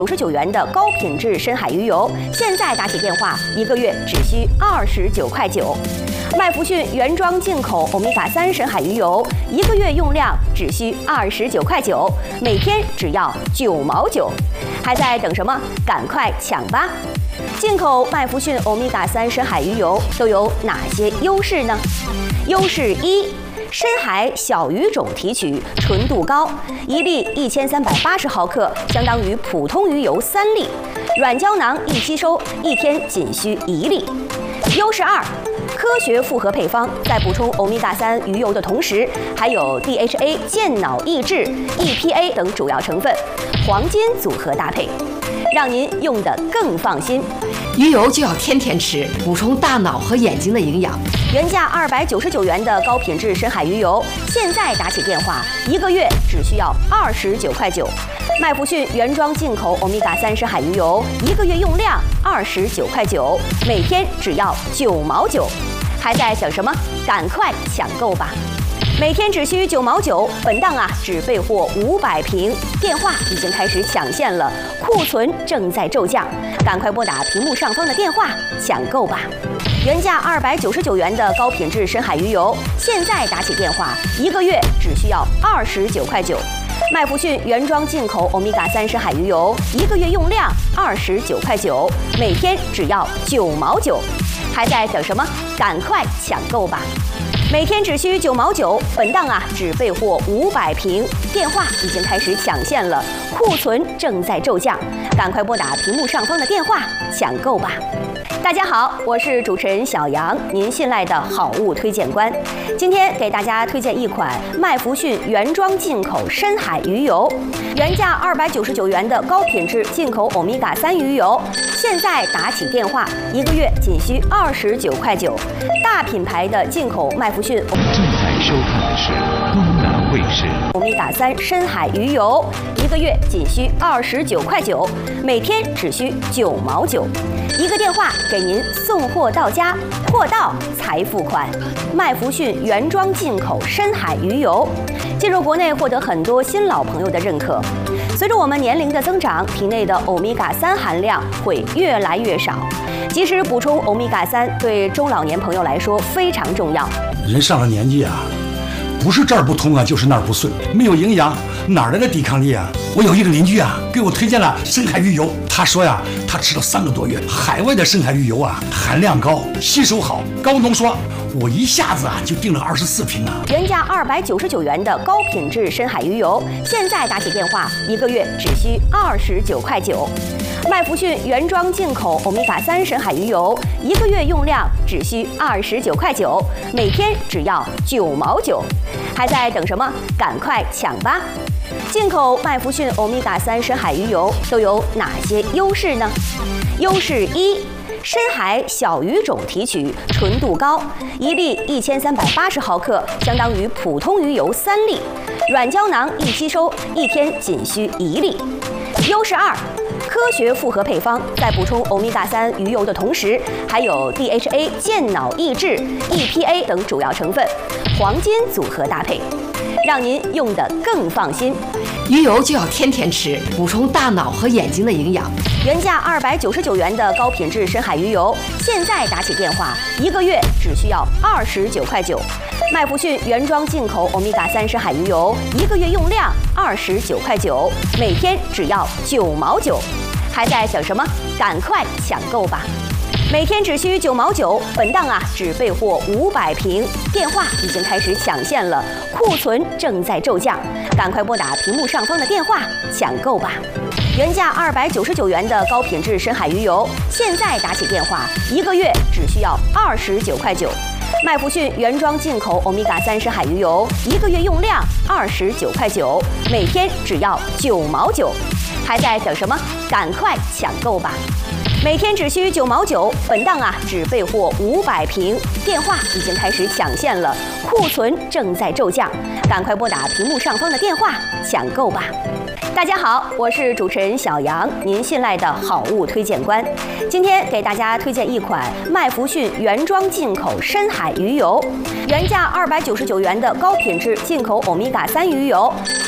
99元的高品质深海鱼油，现在打起电话，1个月只需29块9。麦弗逊原装进口欧米伽3深海鱼油，1个月用量只需29块9，每天只要9毛9。还在等什么？赶快抢吧！进口麦弗逊欧米伽3深海鱼油都有哪些优势呢？优势1。深海小鱼种提取，纯度高，1粒1380毫克，相当于普通鱼油3粒。软胶囊易吸收，1天仅需1粒。优势2，科学复合配方，在补充欧米伽3鱼油的同时，还有 DHA 健脑益智、EPA 等主要成分，黄金组合搭配，让您用得更放心。 鱼油就要天天吃，补充大脑和眼睛的营养。 原价299元的高品质深海鱼油，现在打起电话，1个月只需要29块9。麦弗逊原装进口欧米伽3深海鱼油，1个月用量29块9，每天只要9毛9。还在等什么？赶快抢购吧！每天只需9毛9，本档只备货500瓶，电话已经开始抢现了，库存正在骤降，赶快拨打屏幕上方的电话抢购吧！原价299元的高品质深海鱼油，现在打起电话，1个月只需要29块9。麦弗逊原装进口欧米伽3深海鱼油，1个月用量29块9，每天只要9毛9。还在等什么？赶快抢购吧！每天只需9毛9，本档只备货500瓶，电话已经开始抢现了，库存正在骤降，赶快拨打屏幕上方的电话抢购吧！大家好，我是主持人小杨，您信赖的好物推荐官。今天给大家推荐一款麦弗逊原装进口深海鱼油，原价299元的高品质进口欧米伽3鱼油，现在打起电话，1个月仅需29块9。大品牌的进口麦弗逊。 正在收看的是东南卫视欧米伽3深海鱼油，1个月仅需29块9，每天只需9毛9。1个电话给您送货到家，货到才付款。麦弗逊原装进口深海鱼油进入国内，获得很多新老朋友的认可。随着我们年龄的增长，体内的欧米伽3含量会越来越少。及时补充欧米伽3对中老年朋友来说非常重要。 人上了年纪不是这儿不通就是那儿不顺，没有营养，哪来的抵抗力我有一个邻居给我推荐了深海鱼油，他说他吃了3个多月，海外的深海鱼油含量高，吸收好，高浓缩，我一下子就订了24瓶原价299元的高品质深海鱼油，现在打起电话，1个月只需29块9。麦弗逊原装进口欧米伽3深海鱼油，1个月用量只需29块9，每天只要9毛9。还在等什么？赶快抢吧！进口麦弗逊欧米伽3深海鱼油都有哪些优势呢？优势1。深海小鱼种提取，纯度高，1粒1380毫克，相当于普通鱼油3粒。软胶囊易吸收，1天仅需1粒。优势2。科学复合配方，在补充欧米伽3鱼油的同时，还有 DHA 健脑益智、EPA 等主要成分，黄金组合搭配，让您用得更放心。 鱼油就要天天吃，补充大脑和眼睛的营养。 原价299元的高品质深海鱼油，现在打起电话，1个月只需要29块9。麦弗逊原装进口欧米伽3深海鱼油，1个月用量29块9，每天只要9毛9。还在等什么？赶快抢购吧！每天只需9毛9，本档只备货500瓶，电话已经开始抢现了，库存正在骤降，赶快拨打屏幕上方的电话抢购吧！原价299元的高品质深海鱼油，现在打起电话，1个月只需要29块9。麦弗逊原装进口欧米伽3深海鱼油，1个月用量29块9，每天只要9毛9。还在等什么？赶快抢购吧！每天只需9毛9，本档只备货500瓶，电话已经开始抢现了，库存正在骤降，赶快拨打屏幕上方的电话抢购吧！大家好，我是主持人小杨，您信赖的好物推荐官。今天给大家推荐一款麦弗逊原装进口深海鱼油，原价299元的高品质进口欧米伽3鱼油，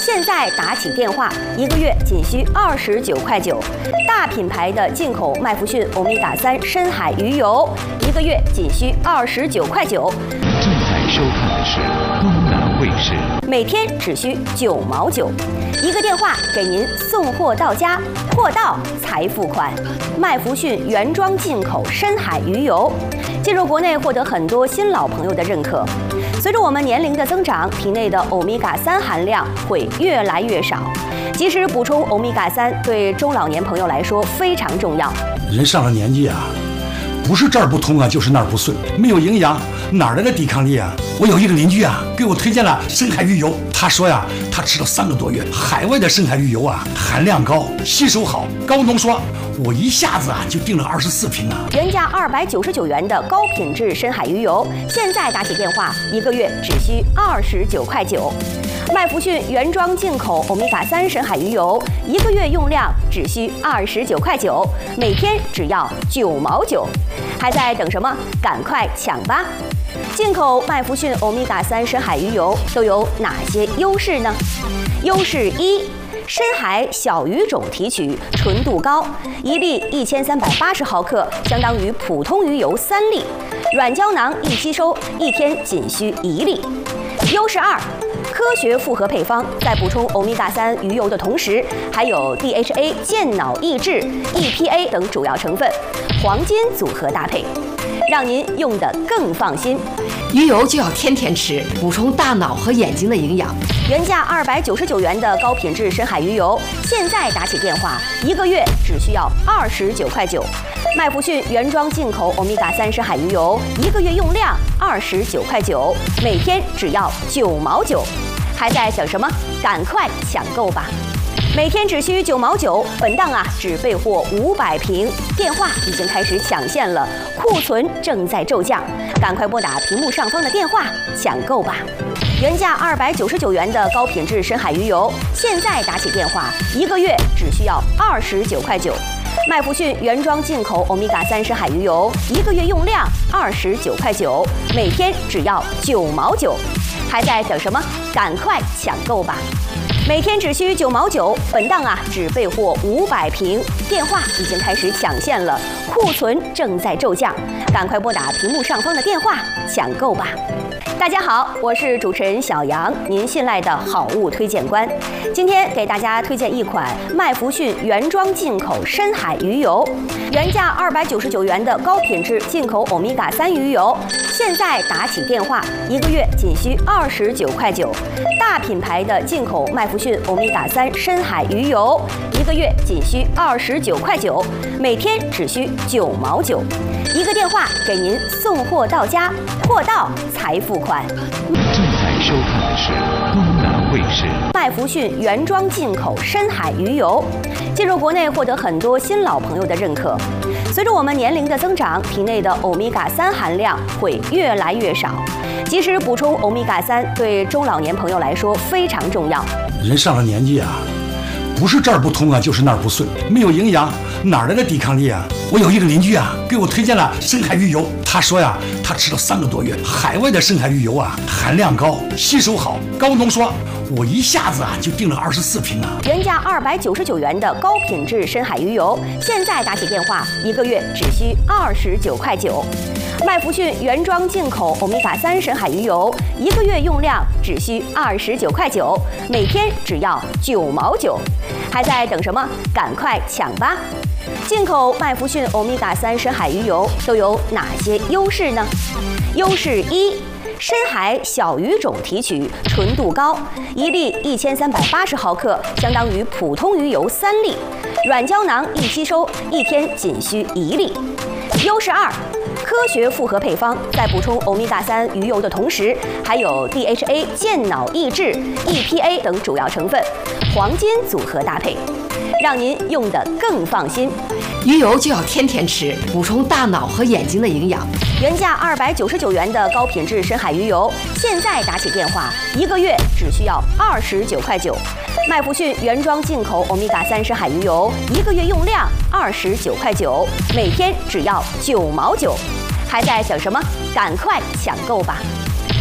现在打起电话，1个月仅需29块9。大品牌的进口麦福逊欧米伽3深海鱼油，1个月仅需29块9。 正在收看的是东南卫视， 每天只需9毛9，一个电话给您送货到家，货到才付款。麦福逊原装进口深海鱼油，进入国内获得很多新老朋友的认可。随着我们年龄的增长，体内的欧米伽3含量会越来越少，及时补充欧米伽3对中老年朋友来说非常重要。 人上了年纪啊，不是这儿不通啊，就是那儿不顺，没有营养，哪来的抵抗力啊？我有一个邻居啊，给我推荐了深海鱼油。他说呀，他吃了3个多月，海外的深海鱼油啊，含量高，吸收好，高浓缩。我一下子啊就订了24瓶啊。 原价299元的高品质深海鱼油，现在打起电话，1个月只需29块9。麦福逊原装进口欧米伽3深海鱼油，1个月用量只需29块9，每天只要9毛9。还在等什么？赶快抢吧！进口麦福逊欧米伽3深海鱼油都有哪些优势呢？优势1：深海小鱼种提取，纯度高，1粒1380毫克，相当于普通鱼油3粒，软胶囊易吸收，1天仅需1粒。优势2：科学复合配方，在补充欧米伽3鱼油的同时，还有 DHA 健脑益智、EPA 等主要成分，黄金组合搭配，让您用得更放心。 鱼油就要天天吃，补充大脑和眼睛的营养。 原价299元的高品质深海鱼油，现在打起电话，1个月只需要29块9。麦福逊原装进口欧米伽3深海鱼油，1个月用量29块9，每天只要9毛9。还在等什么？赶快抢购吧！每天只需9毛9，本档啊只备货500瓶，电话已经开始抢线了，库存正在骤降，赶快拨打屏幕上方的电话抢购吧！原价299元的高品质深海鱼油，现在打起电话，1个月只需要29块9。麦福逊原装进口欧米伽3深海鱼油，1个月用量29块9，每天只要9毛9。还在等什么？赶快抢购吧！每天只需9毛9，本档啊只备货500瓶，电话已经开始抢线了，库存正在骤降，赶快拨打屏幕上方的电话抢购吧！大家好，我是主持人小杨，您信赖的好物推荐官。今天给大家推荐一款麦福逊原装进口深海鱼油，原价299元的高品质进口欧米伽3鱼油，现在打起电话，1个月仅需29块9。大品牌的进口麦福逊欧米伽3深海鱼油，1个月仅需29块9，每天只需9毛9。一个电话给您送货到家，货到才付款。 正在收看的是东南卫视。 麦福逊原装进口深海鱼油，进入国内获得很多新老朋友的认可。随着我们年龄的增长，体内的欧米伽3含量会越来越少，及时补充欧米伽3对中老年朋友来说非常重要。 人上了年纪啊，不是这儿不通啊，就是那儿不顺，没有营养，哪来的抵抗力啊？我有一个邻居啊，给我推荐了深海鱼油。他说呀，他吃了3个多月，海外的深海鱼油啊，含量高，吸收好，高浓缩。我一下子啊就订了24瓶啊。 原价299元的高品质深海鱼油，现在打起电话，1个月只需29块9。麦福逊原装进口欧米伽3深海鱼油，1个月用量只需29块9，每天只要9毛9。还在等什么？赶快抢吧！进口麦福逊欧米伽3深海鱼油都有哪些优势呢？优势1：深海小鱼种提取，纯度高，1粒1380毫克，相当于普通鱼油3粒，软胶囊易吸收，1天仅需1粒。优势2：科学复合配方，在补充欧米伽3鱼油的同时，还有 DHA 健脑益智、EPA 等主要成分，黄金组合搭配，让您用得更放心。 鱼油就要天天吃，补充大脑和眼睛的营养。 原价299元的高品质深海鱼油，现在打起电话，1个月只需要29块9。麦福逊原装进口欧米伽3深海鱼油，1个月用量29块9，每天只要9毛9。还在等什么？赶快抢购吧！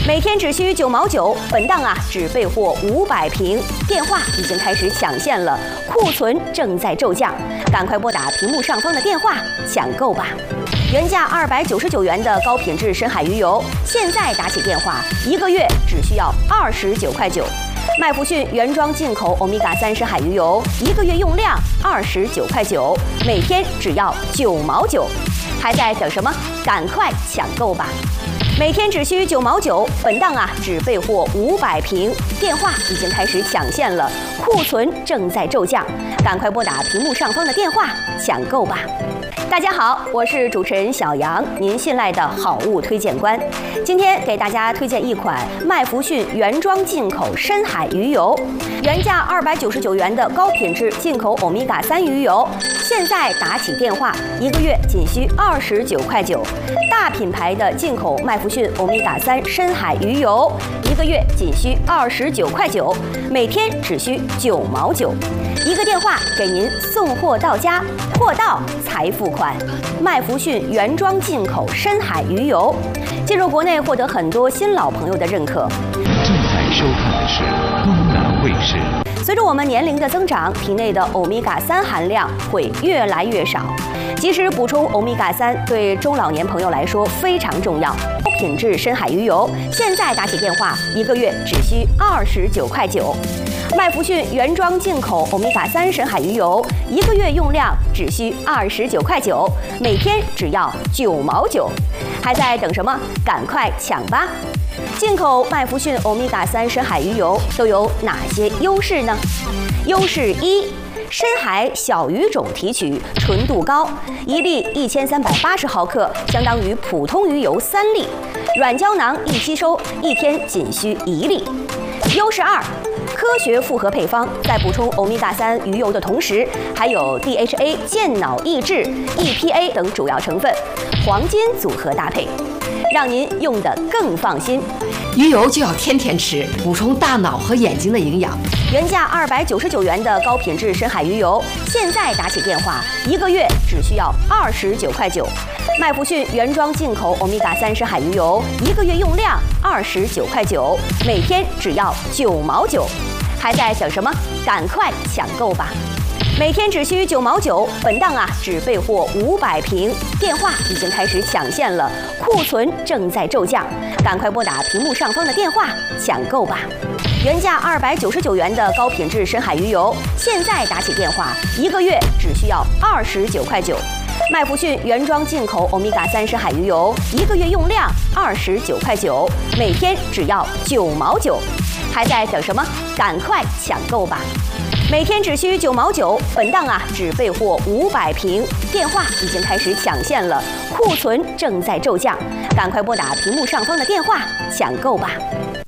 每天只需9毛9，本档只备货500瓶，电话已经开始抢现了，库存正在骤降，赶快拨打屏幕上方的电话抢购吧。原价299元的高品质深海鱼油，现在打起电话，1个月只需要29块9。麦弗逊原装进口欧米伽3深海鱼油，1个月用量29块9，每天只要9毛9，还在等什么？赶快抢购吧！每天只需9毛9，本档只备货500瓶，电话已经开始抢现了，库存正在骤降，赶快拨打屏幕上方的电话抢购吧。大家好，我是主持人小杨，您信赖的好物推荐官。今天给大家推荐一款麦弗逊原装进口深海鱼油，原价299元的高品质进口欧米伽3鱼油，现在打起电话，1个月仅需29块9。大品牌的进口麦弗逊欧米伽3深海鱼油，1个月仅需29块9，每天只需9毛9。一个电话给您送货到家，货到才付款。麦弗逊原装进口深海鱼油，进入国内获得很多新老朋友的认可。 正在收看的是东南卫视。 随着我们年龄的增长，体内的欧米伽3含量会越来越少。及时补充欧米伽3对中老年朋友来说非常重要。高品质深海鱼油，现在打起电话，1个月只需29块9。麦弗逊原装进口欧米伽3深海鱼油，1个月用量只需29块9，每天只要9毛9，还在等什么？赶快抢吧！进口麦弗逊欧米伽3深海鱼油都有哪些优势呢？优势1：深海小鱼种提取纯度高，1粒1380毫克，相当于普通鱼油3粒，软胶囊易吸收，1天仅需1粒。优势2：科学复合配方，在补充欧米伽3鱼油的同时，还有 DHA 健脑益智、EPA 等主要成分，黄金组合搭配，让您用得更放心。 鱼油就要天天吃，补充大脑和眼睛的营养。 原价299元的高品质深海鱼油，现在打起电话，1个月只需要29块9。麦弗逊原装进口欧米伽3深海鱼油，1个月用量29块9，每天只要9毛9，还在等什么？赶快抢购吧！每天只需9毛9，本档只备货500瓶，电话已经开始抢现了，库存正在骤降，赶快拨打屏幕上方的电话抢购吧。原价299元的高品质深海鱼油，现在打起电话，1个月只需要29块9。麦弗逊原装进口欧米伽3深海鱼油，1个月用量29块9，每天只要9毛9，还在等什么？赶快抢购吧！每天只需9毛9，本档只备货500瓶，电话已经开始抢现了，库存正在骤降，赶快拨打屏幕上方的电话抢购吧。